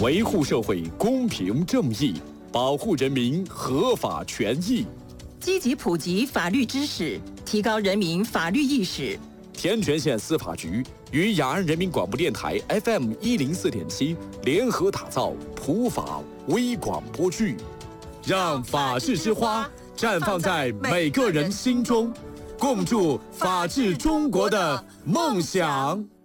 维护社会公平正义，保护人民合法权益， 积极普及法律知识，提高人民法律意识。 天全县司法局与雅安人民广播电台 FM104.7联合打造普法微广播剧，让法治之花绽放在每个人心中，共筑法治中国的梦想。